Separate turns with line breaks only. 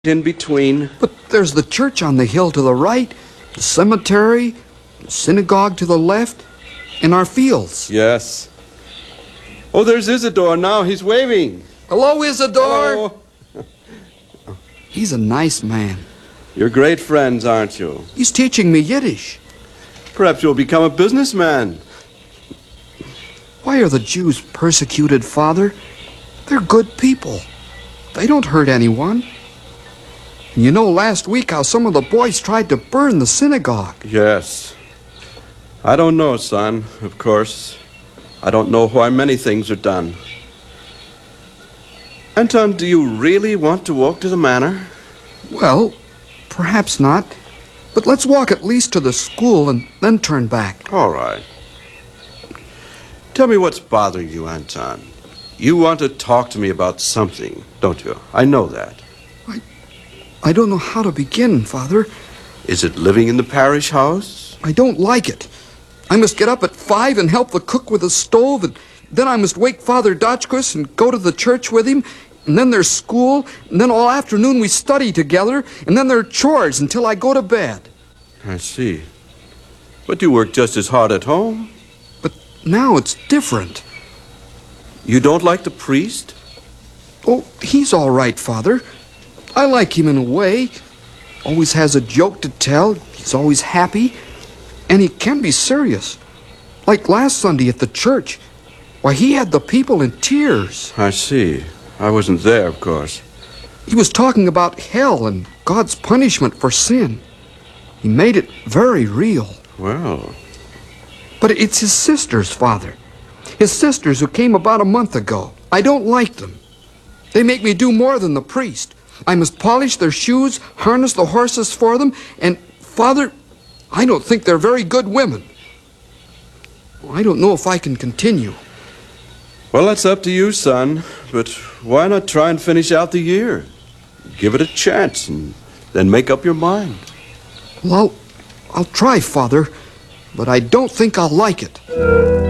in between.
But there's the church on the hill to the right, the cemetery, the synagogue to the left, and our fields.
Yes. Oh, there's Isidore now. He's waving.
Hello, Isidore.
Hello.
He's a nice man.
You're great friends, aren't you?
He's teaching me Yiddish.
Perhaps you'll become a businessman.
Why are the Jews persecuted, Father? They're good people. They don't hurt anyone. And you know last week how some of the boys tried to burn the synagogue.
Yes. I don't know, son, of course. I don't know why many things are done. Anton, do you really want to walk to the manor?
Well, perhaps not. But let's walk at least to the school and then turn back.
All right. Tell me what's bothering you, Anton. You want to talk to me about something, don't you? I know that.
I don't know how to begin, Father.
Is it living in the parish house?
I don't like it. I must get up at 5 and help the cook with the stove, and then I must wake Father Dotchkis and go to the church with him, and then there's school, and then all afternoon we study together, and then there are chores until I go to bed.
I see. But you work just as hard at home.
But now it's different.
You don't like the priest?
Oh, he's all right, Father. I like him in a way. Always has a joke to tell. He's always happy. And he can be serious. Like last Sunday at the church. Why, he had the people in tears.
I see. I wasn't there, of course.
He was talking about hell and God's punishment for sin. He made it very real.
Well.
But it's his sisters, Father. His sisters who came about a month ago. I don't like them. They make me do more than the priest. I must polish their shoes, harness the horses for them, and, Father, I don't think they're very good women. I don't know if I can continue.
Well, that's up to you, son. But why not try and finish out the year? Give it a chance and then make up your mind.
Well, I'll try, Father, but I don't think I'll like it.